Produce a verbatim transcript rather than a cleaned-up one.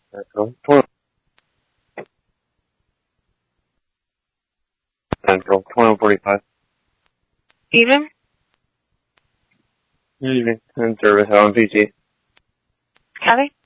Central, twenty Central, twenty forty-five. Even? Evening, in service on P G. Copy?